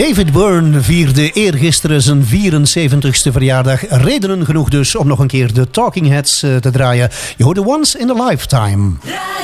David Byrne vierde eergisteren zijn 74ste verjaardag. Redenen genoeg dus om nog een keer de Talking Heads te draaien. Je hoorde Once in a Lifetime.